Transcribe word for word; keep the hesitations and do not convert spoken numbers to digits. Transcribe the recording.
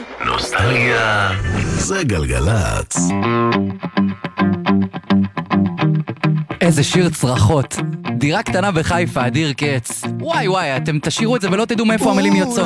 נוסטלגיה זה גלגלת. איזה שיר צרחות. דירה קטנה בחיפה, אדיר קץ. וואי וואי, אתם תשאירו את זה ולא תדעו מאיפה המילים יוצאות.